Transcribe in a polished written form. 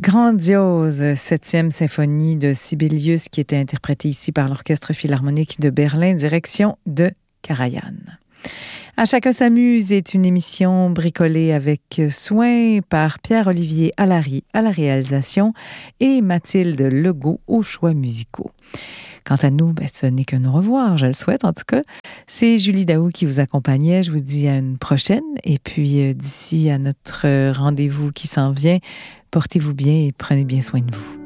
Grandiose, 7e symphonie de Sibelius qui était interprétée ici par l'Orchestre Philharmonique de Berlin, direction de Karajan. À chacun s'amuse est une émission bricolée avec soin par Pierre-Olivier Allary à la réalisation et Mathilde Legault aux choix musicaux. Quant à nous, ce n'est qu'un au revoir, je le souhaite en tout cas. C'est Julie Daou qui vous accompagnait. Je vous dis à une prochaine. Et puis d'ici à notre rendez-vous qui s'en vient, portez-vous bien et prenez bien soin de vous.